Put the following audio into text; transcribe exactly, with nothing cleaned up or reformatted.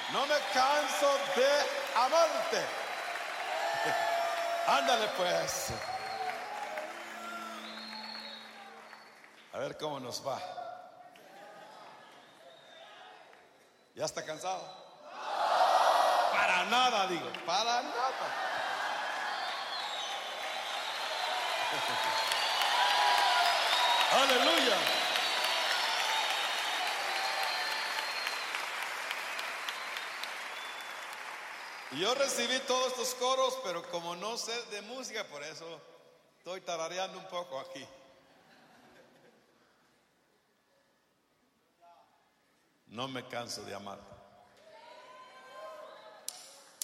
No me canso de amarte. Ándale pues. A ver cómo nos va. ¿Ya está cansado? Para nada, digo, para nada. Aleluya. Y yo recibí todos estos coros, pero como no sé de música, por eso estoy tarareando un poco aquí. No me canso de amar.